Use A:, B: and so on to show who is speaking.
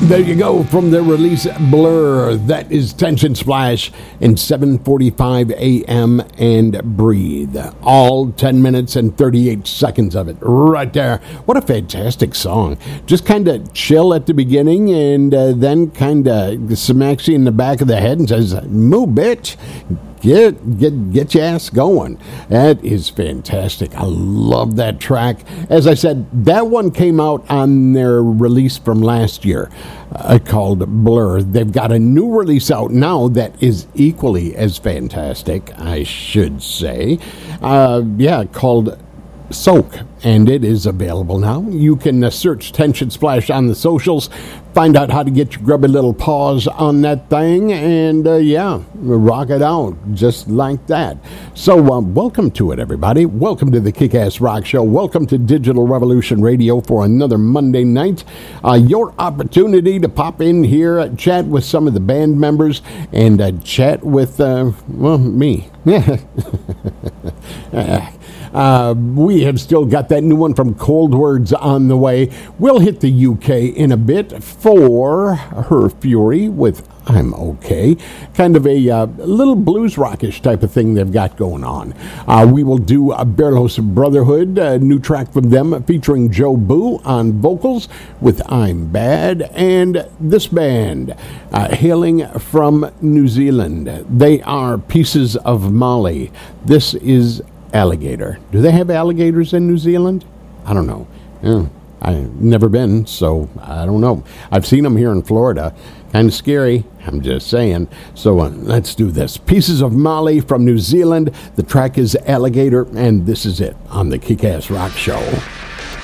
A: There you go, from their release Blur. That is Tension Splash in 7:45 a.m. and Breathe. All 10 minutes and 38 seconds of it right there. What a fantastic song. Just kind of chill at the beginning and then kind of smacks you in the back of the head and says, "Move, bitch. Get your ass going." That is fantastic. I love that track. As I said, that one came out on their release from last year called Blur. They've got a new release out now that is equally as fantastic, I should say. Called Soak, and it is available now. You can search Tension Splash on the socials, find out how to get your grubby little paws on that thing, and rock it out just like that. So welcome to it, everybody. Welcome to the Kick-Ass Rock Show. Welcome to Digital Revolution Radio for another Monday night. Your opportunity to pop in here, chat with some of the band members, and chat with, me. We have still got that new one from Cold Words on the way. We'll hit the UK in a bit for Her Fury with I'm Okay. Kind of a little blues rockish type of thing they've got going on. We will do a Berlos Brotherhood, a new track from them featuring Joe Boo on vocals with I'm Bad. And this band, hailing from New Zealand, they are Pieces of Molly. This is Alligator. Do they have alligators in New Zealand? I don't know. I've never been, so I don't know. I've seen them here in Florida. Kind of scary, I'm just saying. So let's do this. Pieces of Molly from New Zealand. The track is Alligator, and this is it on the Kick-Ass Rock Show.